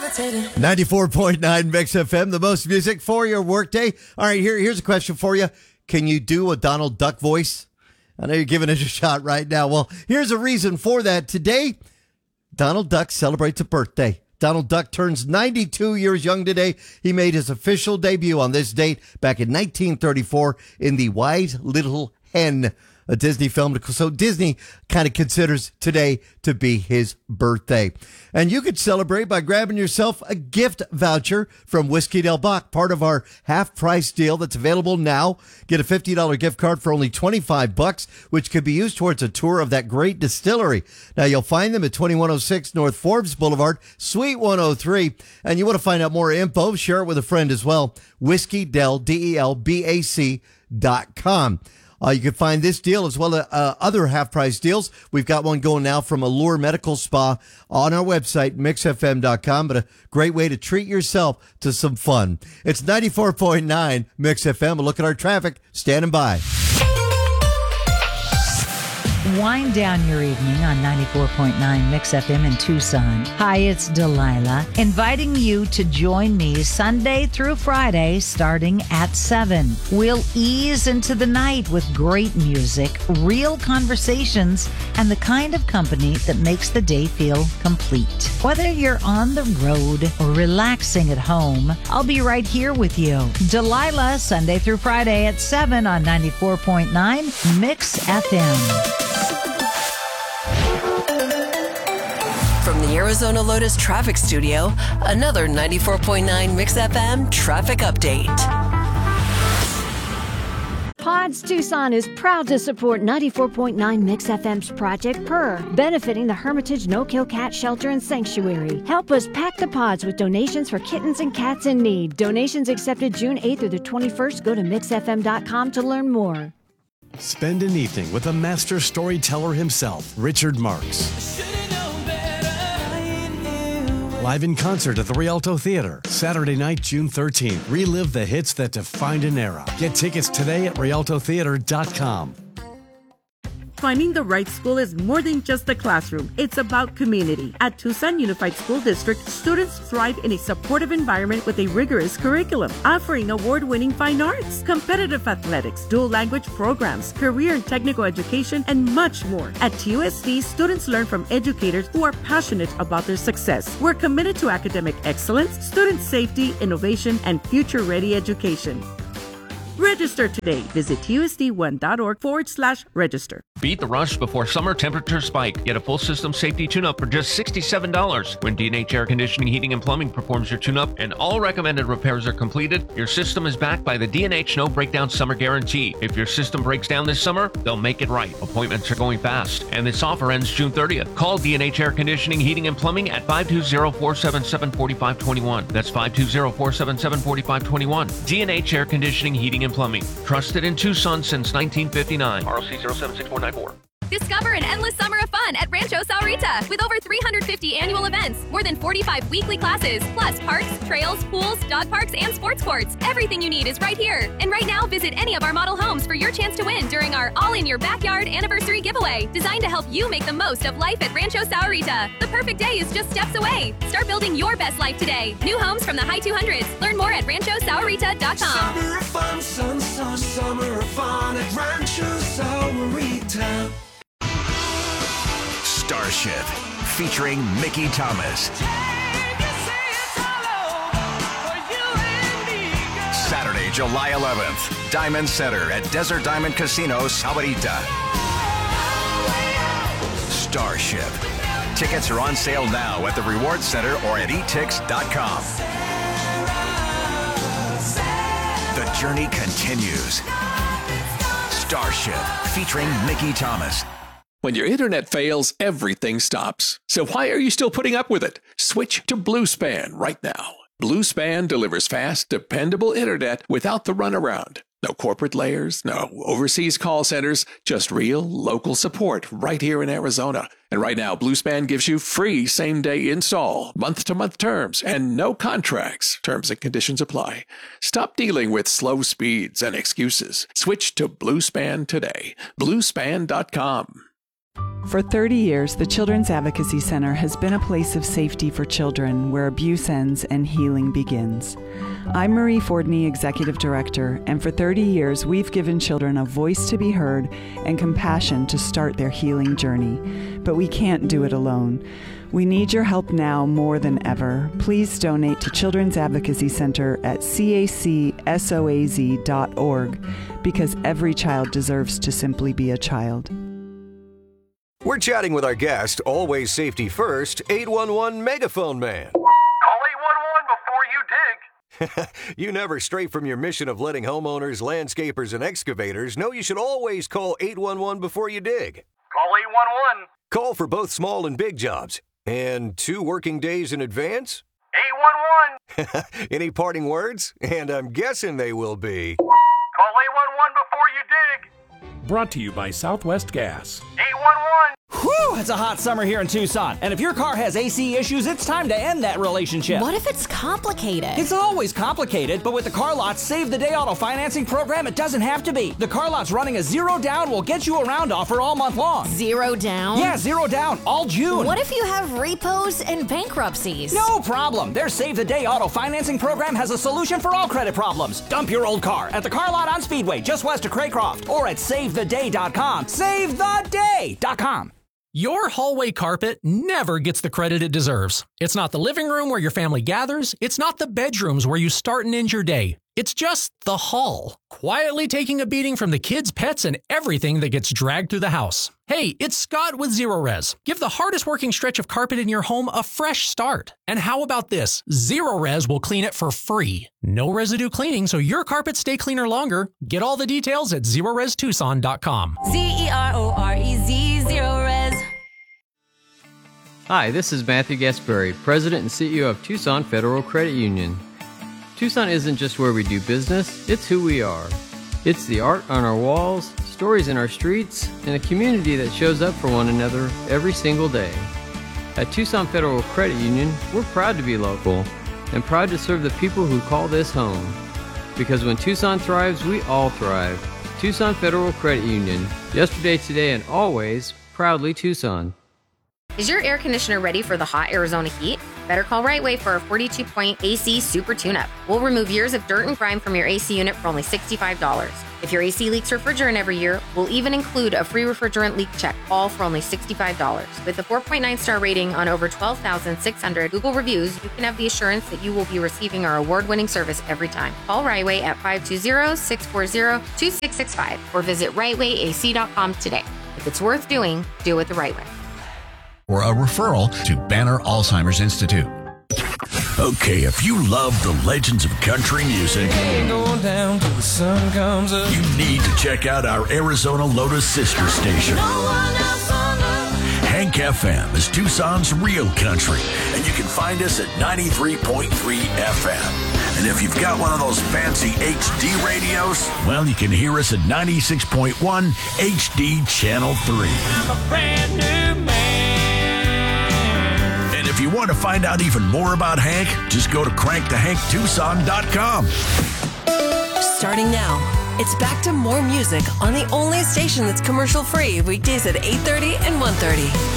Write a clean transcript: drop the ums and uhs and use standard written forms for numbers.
94.9 Mix FM, the most music for your workday. All right, here's a question for you. Can you do a Donald Duck voice? I know you're giving it a shot right now. Well, here's a reason for that. Today, Donald Duck celebrates a birthday. Donald Duck turns 92 years young today. He made his official debut on this date back in 1934 in The Wise Little Hen, a Disney film. So Disney kind of considers today to be his birthday. And you could celebrate by grabbing yourself a gift voucher from Whiskey Del Bach, part of our half-price deal that's available now. Get a $50 gift card for only $25, which could be used towards a tour of that great distillery. Now, you'll find them at 2106 North Forbes Boulevard, Suite 103. And you want to find out more info, share it with a friend as well. WhiskeyDel, DELBAC.com. You can find this deal as well as other half-price deals. We've got one going now from Allure Medical Spa on our website, mixfm.com, but a great way to treat yourself to some fun. It's 94.9 Mix FM. A look at our traffic. Standing by. Wind down your evening on 94.9 Mix FM in Tucson. Hi, it's Delilah, inviting you to join me Sunday through Friday starting at 7. We'll ease into the night with great music, real conversations, and the kind of company that makes the day feel complete. Whether you're on the road or relaxing at home, I'll be right here with you. Delilah, Sunday through Friday at 7 on 94.9 Mix FM. From the Arizona Lotus Traffic Studio, another 94.9 Mix FM traffic update. Pods Tucson is proud to support 94.9 Mix FM's Project Purr, benefiting the Hermitage No-Kill Cat Shelter and Sanctuary. Help us pack the pods with donations for kittens and cats in need. Donations accepted June 8th through the 21st. Go to mixfm.com to learn more. Spend an evening with a master storyteller himself, Richard Marx. Live in concert at the Rialto Theater, Saturday night, June 13th. Relive the hits that defined an era. Get tickets today at rialtotheater.com. Finding the right school is more than just a classroom. It's about community. At Tucson Unified School District, students thrive in a supportive environment with a rigorous curriculum, offering award-winning fine arts, competitive athletics, dual language programs, career and technical education, and much more. At TUSD, students learn from educators who are passionate about their success. We're committed to academic excellence, student safety, innovation, and future-ready education. Register today. Visit usd1.org/register. Beat the rush before summer temperatures spike. Get a full system safety tune-up for just $67. When D&H Air Conditioning, Heating, and Plumbing performs your tune-up and all recommended repairs are completed, your system is backed by the D&H No Breakdown Summer Guarantee. If your system breaks down this summer, they'll make it right. Appointments are going fast, and this offer ends June 30th. Call D&H Air Conditioning, Heating, and Plumbing at 520-477-4521. That's 520-477-4521. D&H Air Conditioning, Heating, and Plumbing. Trusted in Tucson since 1959. ROC 076494. Discover an endless summer of fun at Rancho Saurita with over 350 annual events, more than 45 weekly classes, plus parks, trails, pools, dog parks, and sports courts. Everything you need is right here. And right now, visit any of our model homes for your chance to win during our All in Your Backyard anniversary giveaway, designed to help you make the most of life at Rancho Saurita. The perfect day is just steps away. Start building your best life today. New homes from the high 200s. Learn more at ranchosaurita.com. Summer of fun, summer of fun at Rancho Saurita. Starship, featuring Mickey Thomas. Saturday, July 11th, Diamond Center at Desert Diamond Casino, Saurita. Starship. Tickets are on sale now at the Reward Center or at etix.com. The journey continues. Starship, featuring Mickey Thomas. When your internet fails, everything stops. So why are you still putting up with it? Switch to Bluespan right now. Bluespan delivers fast, dependable internet without the runaround. No corporate layers, no overseas call centers, just real local support right here in Arizona. And right now, Bluespan gives you free same-day install, month-to-month terms, and no contracts. Terms and conditions apply. Stop dealing with slow speeds and excuses. Switch to Bluespan today. Bluespan.com. For 30 years, the Children's Advocacy Center has been a place of safety for children where abuse ends and healing begins. I'm Marie Fordney, Executive Director, and for 30 years, we've given children a voice to be heard and compassion to start their healing journey. But we can't do it alone. We need your help now more than ever. Please donate to Children's Advocacy Center at cacsoaz.org, because every child deserves to simply be a child. We're chatting with our guest, Always Safety First, 811 Megaphone Man. Call 811 before you dig. You never stray from your mission of letting homeowners, landscapers, and excavators know you should always call 811 before you dig. Call 811. Call for both small and big jobs. And 2 working days in advance? 811. Any parting words? And I'm guessing they will be. Call 811 before you dig. Brought to you by Southwest Gas. 811. Whew, it's a hot summer here in Tucson. And if your car has AC issues, it's time to end that relationship. What if it's complicated? It's always complicated, but with the Car Lot's Save the Day auto financing program, it doesn't have to be. The Car Lot's running a 0 down will get you around offer all month long. 0 down? Yeah, 0 down, all June. What if you have repos and bankruptcies? No problem. Their Save the Day auto financing program has a solution for all credit problems. Dump your old car at the Car Lot on Speedway, just west of Craycroft, or at SaveTheDay.com. SaveTheDay.com. Your hallway carpet never gets the credit it deserves. It's not the living room where your family gathers. It's not the bedrooms where you start and end your day. It's just the hall, quietly taking a beating from the kids, pets, and everything that gets dragged through the house. Hey, it's Scott with Zerorez. Give the hardest working stretch of carpet in your home a fresh start. And how about this? Zerorez will clean it for free. No residue cleaning, so your carpets stay cleaner longer. Get all the details at ZerorezTucson.com. ZEROREZ, Zerorez. Hi, this is Matthew Gasparri, President and CEO of Tucson Federal Credit Union. Tucson isn't just where we do business, it's who we are. It's the art on our walls, stories in our streets, and a community that shows up for one another every single day. At Tucson Federal Credit Union, we're proud to be local and proud to serve the people who call this home. Because when Tucson thrives, we all thrive. Tucson Federal Credit Union. Yesterday, today, and always, proudly Tucson. Is your air conditioner ready for the hot Arizona heat? Better call Right Way for a 42-point AC Super Tune-Up. We'll remove years of dirt and grime from your AC unit for only $65. If your AC leaks refrigerant every year, we'll even include a free refrigerant leak check, all for only $65. With a 4.9-star rating on over 12,600 Google reviews, you can have the assurance that you will be receiving our award-winning service every time. Call Right Way at 520-640-2665 or visit rightwayac.com today. If it's worth doing, do it the right way. Or a referral to Banner Alzheimer's Institute. Okay, if you love the legends of country music, Going down till the sun comes up. you need to check out our Arizona Lotus sister station. Hank FM is Tucson's real country, and you can find us at 93.3 FM. And if you've got one of those fancy HD radios, well, you can hear us at 96.1 HD Channel 3. I'm a brand new man. And if you want to find out even more about Hank, just go to crankthehanktucson.com. Starting now, it's back to more music on the only station that's commercial-free weekdays at 8:30 and 1:30.